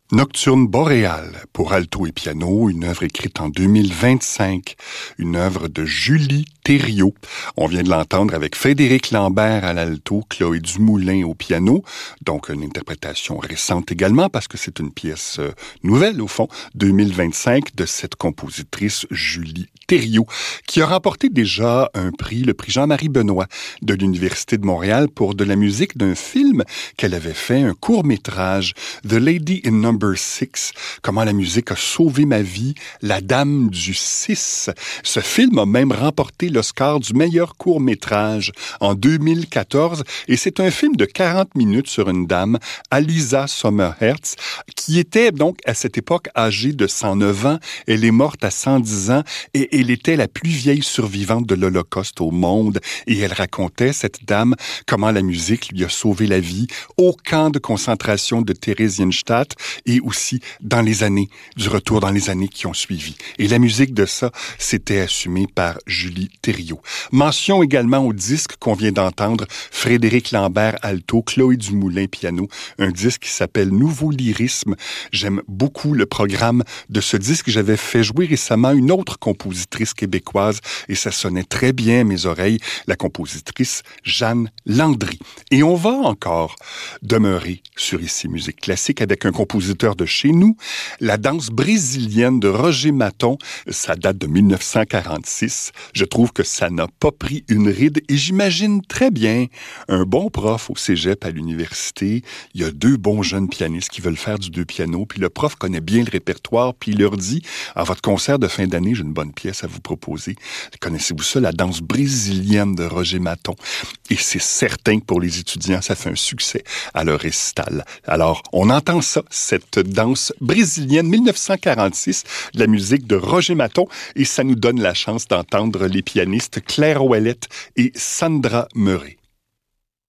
Nocturne boréale pour alto et piano, une œuvre écrite en 2025, une œuvre de Julie Thériault. On vient de l'entendre avec Frédéric Lambert à l'alto, Chloé Dumoulin au piano, donc une interprétation récente également parce que c'est une pièce nouvelle au fond, 2025 de cette compositrice Julie Thériault, qui a remporté déjà un prix, le prix Jean-Marie Benoît de l'Université de Montréal pour de la musique d'un film qu'elle avait fait, un court-métrage, The Lady in Number 6, comment la musique a sauvé ma vie, La Dame du 6. Ce film a même remporté l'Oscar du meilleur court-métrage en 2014 et c'est un film de 40 minutes sur une dame, Alisa Sommerherz, qui était donc à cette époque âgée de 109 ans. Elle est morte à 110 ans et elle était la plus vieille survivante de l'Holocauste au monde et elle racontait, cette dame, comment la musique lui a sauvé la vie au camp de concentration de Theresienstadt et aussi dans les années qui ont suivi. Et la musique de ça, c'était assumée par Julie Thériault. Mention également au disque qu'on vient d'entendre, Frédéric Lambert alto, Chloé Dumoulin piano, un disque qui s'appelle Nouveau lyrisme. J'aime beaucoup le programme de ce disque. J'avais fait jouer récemment une autre compositrice québécoise et ça sonnait très bien à mes oreilles, la compositrice Jeanne Landry. Et on va encore demeurer sur Ici Musique Classique avec un compositeur de chez nous, la danse brésilienne de Roger Maton. Ça date de 1946. Je trouve que ça n'a pas pris une ride et j'imagine très bien un bon prof au cégep à l'université. Il y a deux bons jeunes pianistes qui veulent faire du deux pianos, puis le prof connaît bien le répertoire, puis il leur dit, à votre concert de fin d'année, j'ai une bonne pièce à vous proposer. Connaissez-vous ça, la danse brésilienne de Roger Maton? Et c'est certain que pour les étudiants, ça fait un succès à leur récital. Alors, on entend ça, cette danse brésilienne 1946, de la musique de Roger Maton, et ça nous donne la chance d'entendre les pianistes Claire Ouellette et Sandra Meuret.